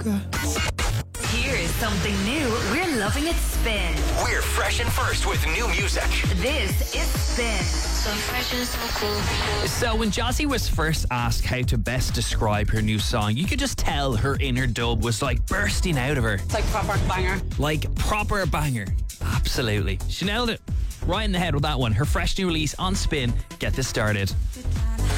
Here's something new. We're loving it Spin. We're fresh and first with new music. This is Spin. So fresh and so cool. So when Jossie was first asked how to best describe her new song, you could just tell her inner dub was like bursting out of her. It's like proper banger. Like proper banger. Absolutely. She nailed it. Right in the head with that one. Her fresh new release on Spin. Get this started.